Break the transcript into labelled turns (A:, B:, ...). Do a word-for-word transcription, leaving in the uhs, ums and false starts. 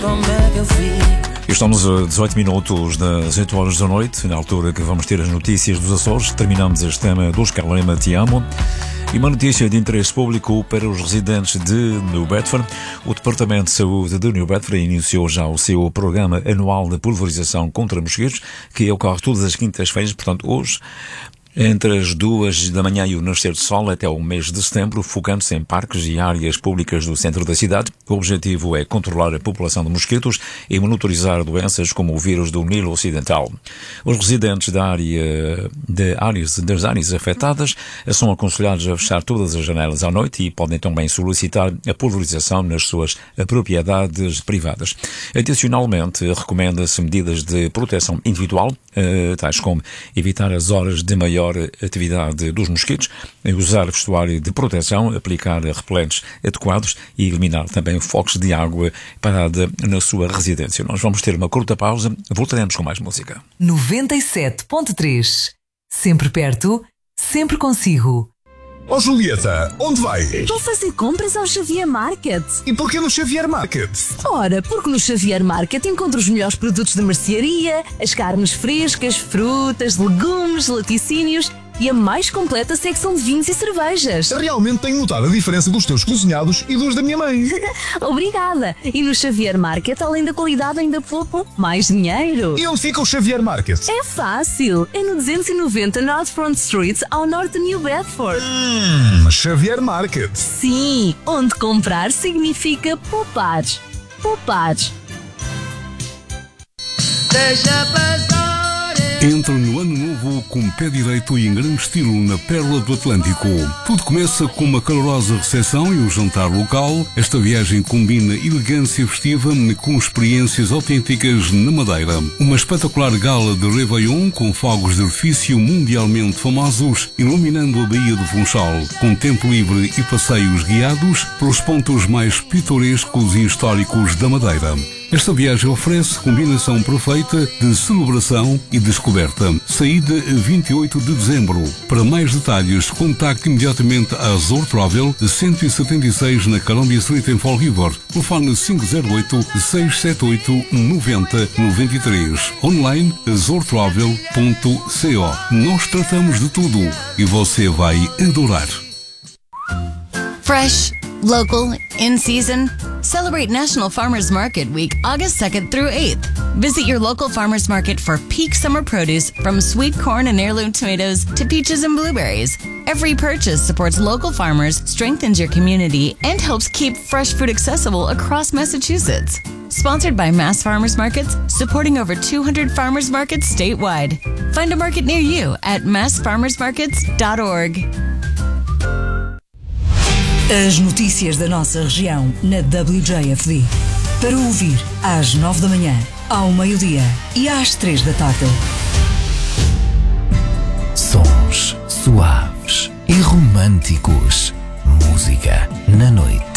A: Estamos a dezoito minutos das oito horas da noite, na altura que vamos ter as notícias dos Açores. Terminamos este tema do Scalema Te Amo. E uma notícia de interesse público para os residentes de New Bedford. O Departamento de Saúde de New Bedford iniciou já o seu programa anual de pulverização contra mosquitos, que ocorre todas as quintas-feiras, portanto hoje, entre as duas da manhã e o nascer do sol até o mês de setembro, focando-se em parques e áreas públicas do centro da cidade. O objetivo é controlar a população de mosquitos e monitorizar doenças como o vírus do Nilo Ocidental. Os residentes da área, de áreas, das áreas afetadas são aconselhados a fechar todas as janelas à noite e podem também solicitar a pulverização nas suas propriedades privadas. Adicionalmente, recomenda-se medidas de proteção individual, tais como evitar as horas de maior atividade dos mosquitos, usar vestuário de proteção, aplicar repelentes adequados e eliminar também focos de água parada na sua residência. Nós vamos ter uma curta pausa, voltaremos com mais música.
B: noventa e sete ponto três. Sempre perto, sempre consigo.
C: Ó oh, Julieta, onde vais?
D: Vou fazer compras ao Xavier Market.
C: E porquê no Xavier Market?
D: Ora, porque no Xavier Market encontro os melhores produtos de mercearia, as carnes frescas, frutas, legumes, laticínios e a mais completa secção de vinhos e cervejas.
C: Realmente tenho notado a diferença dos teus cozinhados e dos da minha mãe.
D: Obrigada. E no Xavier Market, além da qualidade, ainda pouco mais dinheiro.
C: E onde fica o Xavier Market?
D: É fácil. É no duzentos e noventa North Front Street, ao norte de New Bedford.
C: Hum, Xavier Market.
D: Sim, onde comprar significa poupar. Poupar.
E: Deixa passar.
F: Entra no ano novo com o pé direito e em grande estilo na Pérola do Atlântico. Tudo começa com uma calorosa recepção e um jantar local. Esta viagem combina elegância festiva com experiências autênticas na Madeira. Uma espetacular gala de Réveillon com fogos de artifício mundialmente famosos, iluminando a Baía do Funchal, com tempo livre e passeios guiados pelos pontos mais pitorescos e históricos da Madeira. Esta viagem oferece combinação perfeita de celebração e descoberta. Saída vinte e oito de dezembro. Para mais detalhes, contacte imediatamente a Azor Travel, cento e setenta e seis na Columbia Street em Fall River. Telefone cinco zero oito, seis sete oito, nove zero nove três. Online azor travel ponto co. Nós tratamos de tudo e você vai adorar.
G: Fresh, local, in season. Celebrate National Farmers Market Week, August second through eighth. Visit your local farmers market for peak summer produce, from sweet corn and heirloom tomatoes to peaches and blueberries. Every purchase supports local farmers, strengthens your community, and helps keep fresh food accessible across Massachusetts. Sponsored by Mass Farmers Markets, supporting over two hundred farmers markets statewide. Find a market near you at mass farmers markets dot org.
B: As notícias da nossa região na W J F D. Para ouvir às nove da manhã, ao meio-dia e às três da tarde.
H: Sons suaves e românticos. Música na noite.